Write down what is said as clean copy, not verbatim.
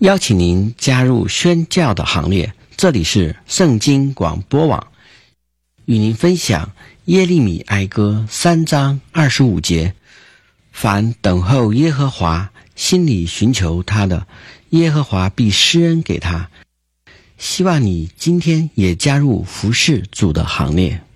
邀请您加入宣教的行列，这里是圣经广播网，与您分享耶利米哀歌3章25节，凡等候耶和华，心里寻求他的，耶和华必施恩给他。希望你今天也加入服侍主的行列。